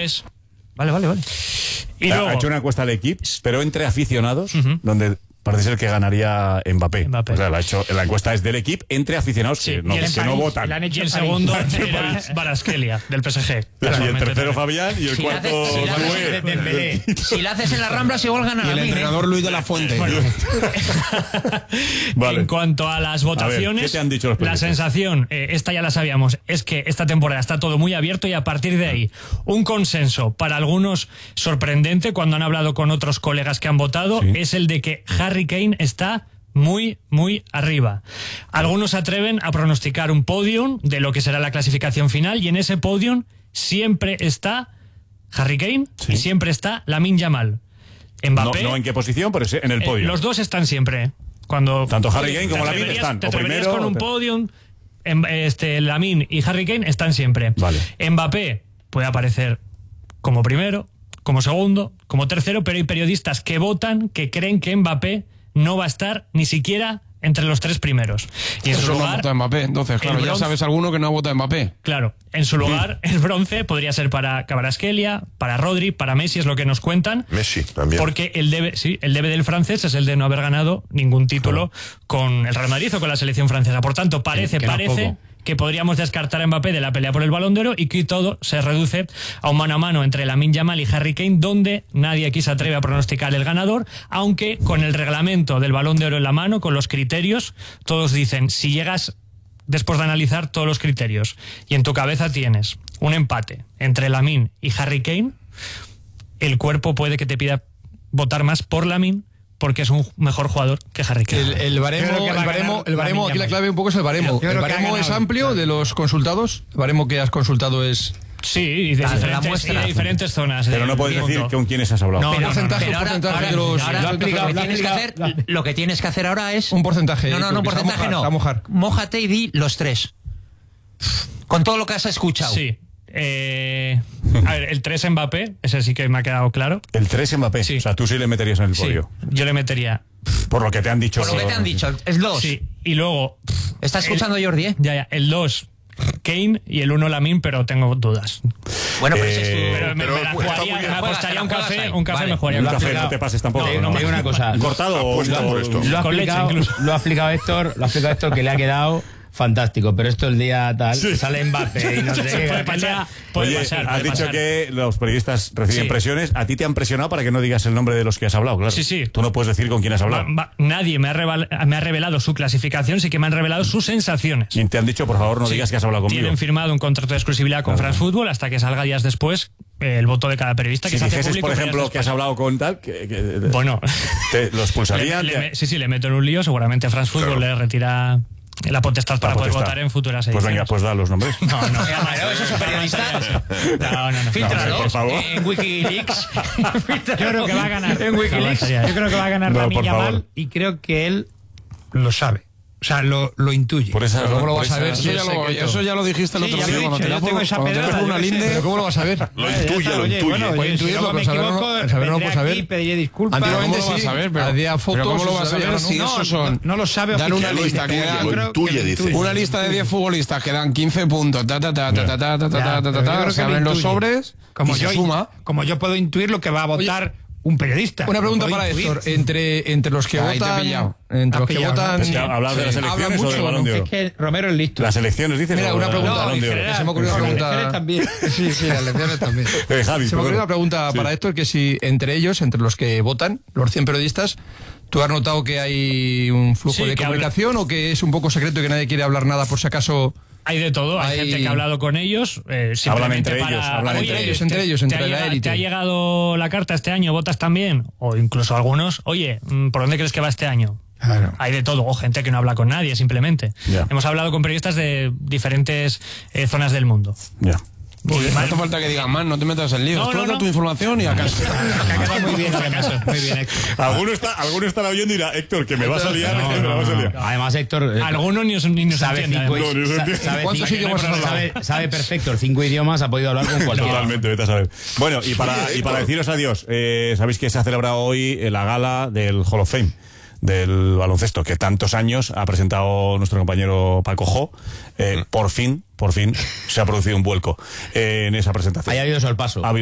es. Vale. Y luego, ha hecho una encuesta al equipo, pero entre aficionados, donde parece ser que ganaría Mbappé. O sea, la encuesta es del equipo entre aficionados que no votan. Y el segundo era Kvaratskhelia, del PSG. Y el tercero Fabián y el cuarto Dembélé. Si la haces en las Ramblas igual gana. Y el entrenador Luis de la Fuente. Vale. En cuanto a las votaciones, a ver, ¿qué te han dicho los la periodistas? sensación, esta ya la sabíamos, es que esta temporada está todo muy abierto y a partir de ahí un consenso para algunos sorprendente cuando han hablado con otros colegas que han votado es el de que Harry Kane está muy, muy arriba. Algunos se atreven a pronosticar un podium de lo que será la clasificación final y en ese podium siempre está Harry Kane y siempre está Lamine Yamal. Mbappé, no en qué posición, pero en el podio. Los dos están siempre. Cuando tanto Harry Kane como Lamine están. Te atreverías con un podium. Lamine y Harry Kane están siempre. Vale. Mbappé puede aparecer como primero, como segundo, como tercero, pero hay periodistas que votan, que creen que Mbappé no va a estar ni siquiera entre los 3 primeros. Y en su lugar, no ha votado Mbappé. Entonces, claro, ya sabes alguno que no ha votado Mbappé. Claro, en su lugar, el bronce podría ser para Kvaratskhelia, para Rodri, para Messi, es lo que nos cuentan. Messi también. Porque el debe del francés es el de no haber ganado ningún título con el Real Madrid o con la selección francesa. Por tanto, parece que podríamos descartar a Mbappé de la pelea por el Balón de Oro y que todo se reduce a un mano a mano entre Lamine Yamal y Harry Kane, donde nadie aquí se atreve a pronosticar el ganador, aunque con el reglamento del Balón de Oro en la mano, con los criterios, todos dicen, si llegas después de analizar todos los criterios y en tu cabeza tienes un empate entre Lamine y Harry Kane, el cuerpo puede que te pida votar más por Lamine porque es un mejor jugador que Harry Kane. El baremo, aquí la clave un poco es el baremo. El baremo es amplio de los consultados. El baremo que has consultado es... Sí, y de diferentes zonas. Pero no puedes decir con quiénes has hablado. No, un porcentaje de los... Lo que tienes que hacer ahora es... Un porcentaje. No, porcentaje no. Mójate y di los 3. Con todo lo que has escuchado. Sí. A ver, el 3 Mbappé, ese sí que me ha quedado claro. El 3 Mbappé, sí. O sea, tú sí le meterías en el podio. Yo le metería. Por lo que te han dicho. Por lo que te han dicho, es 2. Sí, y luego... ¿Está escuchando Jordi, eh? Ya, el 2 Kane y el 1 Lamine, pero tengo dudas. Bueno, pero ese pero me apostaría un café me jugaría un café, no te pases tampoco. No, te digo una cosa. ¿Cortado o lo ha explicado Héctor, que le ha quedado fantástico, pero esto el día tal sale Mbappé y no sé qué. Oye, has dicho que los periodistas reciben presiones. ¿A ti te han presionado para que no digas el nombre de los que has hablado? Claro. Sí. Tú no puedes decir con quién has hablado. Nadie me ha revelado su clasificación, sí que me han revelado sus sensaciones. Y te han dicho, por favor, no digas que has hablado conmigo. Tienen firmado un contrato de exclusividad con France Football hasta que salga días después el voto de cada periodista que se hace público. Por ejemplo, que has hablado con tal, bueno, te lo expulsarían. Le meto en un lío, seguramente France Football le retira la potestad para poder votar en futuras ediciones. Pues venga, pues da los nombres. No. ¿Esos son periodistas? No. Fíltralos, por favor. En Wikileaks. Yo creo que va a ganar. En Wikileaks. Yo creo que va a ganar Lamine Yamal y creo que él lo sabe. O sea, lo intuye. Por esa, ¿Cómo lo vas a ver? Eso ya lo dijiste el otro día cuando te tengo una linde. ¿Pero cómo lo vas a ver? Lo intuye. Puede intuirlo, pero saber no lo puedes saber. Pediré disculpas. Antiguamente ¿Cómo lo vas a ver? Había fotos. ¿Pero cómo lo vas a ver si esos son? No lo sabe. Dan una lista que dan una lista de 10 futbolistas que dan 15 puntos. Se abren los sobres y se suma. Como yo puedo intuir lo que va a votar un periodista. Una pregunta para Héctor. Entre los que votan... Entre los que votan... Hablar de las elecciones o del Balón de Oro. Es que Romero es listo. Las elecciones, dices. Mira, una pregunta. Se me ocurrió una pregunta. También. Sí, las elecciones también. Javi, se me ocurrió una pregunta para Héctor, que si entre ellos, entre los que votan, los 100 periodistas, ¿tú has notado que hay un flujo de comunicación o que es un poco secreto y que nadie quiere hablar nada por si acaso... Hay de todo, hay gente que ha hablado con ellos. Hablan entre ellos, entre la élite. ¿Te ha llegado la carta este año? ¿Votas también? O incluso algunos, oye, ¿por dónde crees que va este año? Claro. Hay de todo, o gente que no habla con nadie, simplemente. Hemos hablado con periodistas de diferentes zonas del mundo. Ya. No hace falta que digan más, no te metas en líos. Tú das tu información y acá. Muy bien, Héctor. Alguno estará oyendo y dirá, Héctor, que me vas a liar. Además, Héctor... Algunos ni nos sabe sabe perfecto el 5 idiomas, ha podido hablar con cualquiera. Totalmente, vete a saber. Bueno, y para deciros adiós, sabéis que se ha celebrado hoy la gala del Hall of Fame del baloncesto, que tantos años ha presentado nuestro compañero Paco Jo. Por fin se ha producido un vuelco en esa presentación. Ahí ha habido sol paso.